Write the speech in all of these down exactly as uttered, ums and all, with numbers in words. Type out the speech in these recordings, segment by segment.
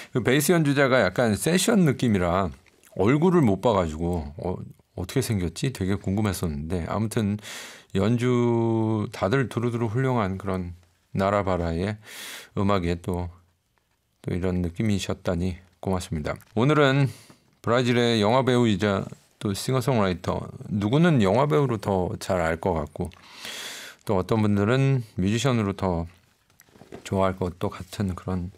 그 베이스 연주자가 약간 세션 느낌이라 얼굴을 못 봐가지고 어, 어떻게 생겼지 되게 궁금했었는데 아무튼 연주 다들 두루두루 훌륭한 그런 나라바라의 음악에 또, 또 이런 느낌이셨다니 고맙습니다. 오늘은 브라질의 영화배우이자 또 싱어송라이터, 누구는 영화배우로 더 잘 알 것 같고 또 어떤 분들은 뮤지션으로 더 좋아할 것도 같은 그런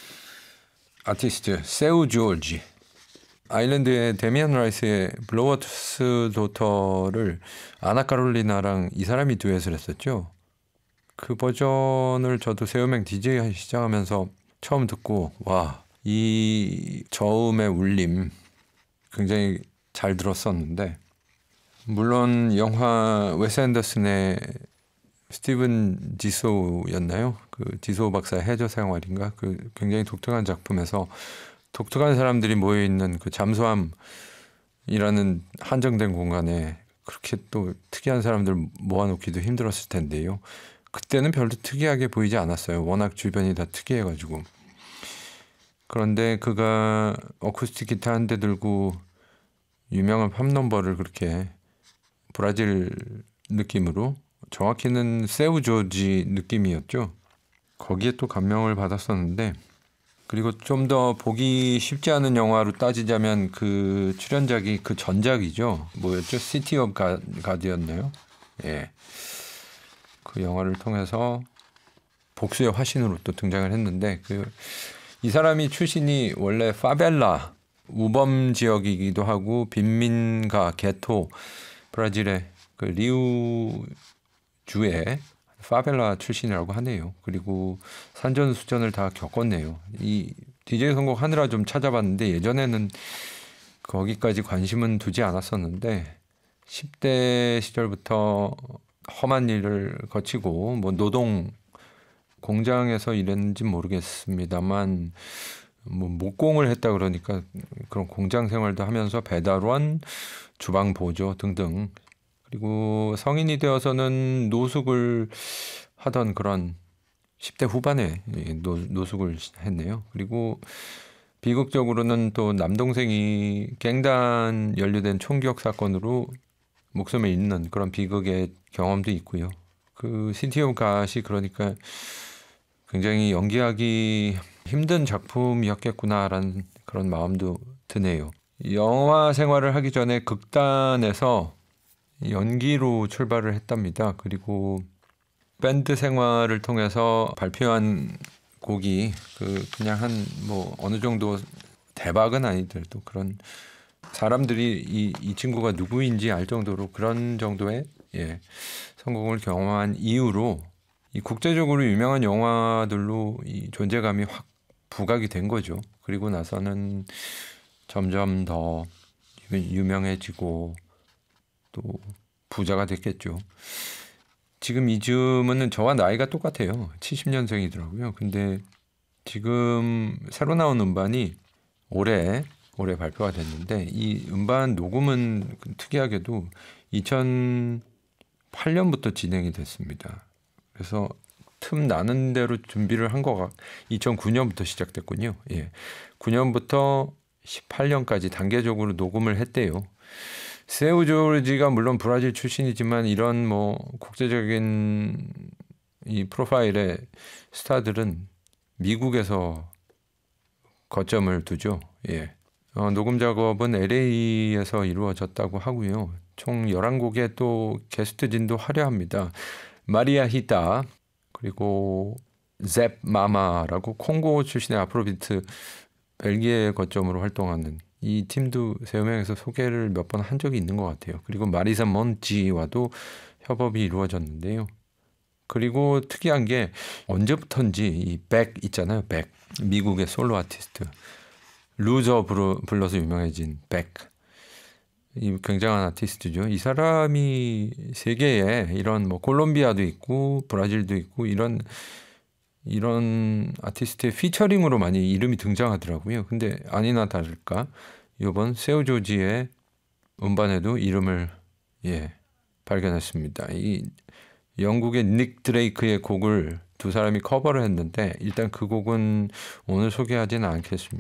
아티스트 세우 조지, 아일랜드의 데미안 라이스의 블로워스 도터를 아나 카롤리나랑 이 사람이 듀엣을 했었죠. 그 버전을 저도 세우맹 디제이 시작하면서 처음 듣고 와, 이 저음의 울림 굉장히 잘 들었었는데, 물론 영화 웨스 앤더슨의 스티븐 지소였나요? 그 지소 박사의 해저 생활인가? 그 굉장히 독특한 작품에서 독특한 사람들이 모여 있는 그 잠수함이라는 한정된 공간에 그렇게 또 특이한 사람들 모아놓기도 힘들었을 텐데요. 그때는 별로 특이하게 보이지 않았어요. 워낙 주변이 다 특이해가지고. 그런데 그가 어쿠스틱 기타 한 대 들고 유명한 팝 넘버를 그렇게 브라질 느낌으로, 정확히는 세우 조지 느낌이었죠. 거기에 또 감명을 받았었는데, 그리고 좀 더 보기 쉽지 않은 영화로 따지자면 그 출연작이 그 전작이죠. 뭐였죠? 시티 오브 가, 가드였나요? 예. 그 영화를 통해서 복수의 화신으로 또 등장을 했는데, 그 이 사람이 출신이 원래 파벨라, 우범 지역이기도 하고 빈민가, 게토, 브라질의 그 리우 주의 파벨라 출신이라고 하네요. 그리고 산전수전을 다 겪었네요. 이 디제이 선곡 하느라 좀 찾아봤는데 예전에는 거기까지 관심은 두지 않았었는데 십 대 시절부터 험한 일을 거치고 뭐 노동 공장에서 일했는지 모르겠습니다만 뭐 목공을 했다 그러니까 그런 공장 생활도 하면서 배달원, 주방 보조 등등, 그리고 성인이 되어서는 노숙을 하던 그런 십 대 후반에 노, 노숙을 했네요. 그리고 비극적으로는 또 남동생이 갱단 연루된 총기역 사건으로 목숨을 잃는 그런 비극의 경험도 있고요. 그 시티 오브 갓이 그러니까 굉장히 연기하기 힘든 작품이었겠구나라는 그런 마음도 드네요. 영화 생활을 하기 전에 극단에서 연기로 출발을 했답니다. 그리고 밴드 생활을 통해서 발표한 곡이 그 그냥 한 뭐 어느 정도 대박은 아니더라도 그런 사람들이 이, 이 친구가 누구인지 알 정도로 그런 정도의 예, 성공을 경험한 이후로 이 국제적으로 유명한 영화들로 이 존재감이 확 부각이 된 거죠. 그리고 나서는 점점 더 유명해지고 또 부자가 됐겠죠. 지금 이즈음은 저와 나이가 똑같아요. 칠십 년생이더라고요. 근데 지금 새로 나온 음반이 올해 올해 발표가 됐는데, 이 음반 녹음은 특이하게도 이천팔 년부터 진행이 됐습니다. 그래서 틈 나는 대로 준비를 한 거가 이천구 년부터 시작됐군요. 예. 구 년부터 십팔 년까지 단계적으로 녹음을 했대요. 세우 조지가 물론 브라질 출신이지만 이런 뭐 국제적인 이 프로파일의 스타들은 미국에서 거점을 두죠. 예. 어, 녹음 작업은 엘에이에서 이루어졌다고 하고요. 총 열한 곡의 또 게스트진도 화려합니다. 마리아 히타, 그리고 잽 마마라고 콩고 출신의 아프로비트 벨기에 거점으로 활동하는 이 팀도 세우명에서 소개를 몇 번 한 적이 있는 것 같아요. 그리고 마리사 먼지와도 협업이 이루어졌는데요. 그리고 특이한 게 언제부턴지 이 백 있잖아요. 백, 미국의 솔로 아티스트, 루저 불러서 유명해진 백, 이 굉장한 아티스트죠. 이 사람이 세계에 이런 뭐 콜롬비아도 있고 브라질도 있고 이런 이런 아티스트의 피처링으로 많이 이름이 등장하더라고요. 근데 아니나 다를까 이번 세우 조지의 음반에도 이름을 예 발견했습니다. 이 영국의 닉 드레이크의 곡을 두 사람이 커버를 했는데 일단 그 곡은 오늘 소개하지는 않겠습니다.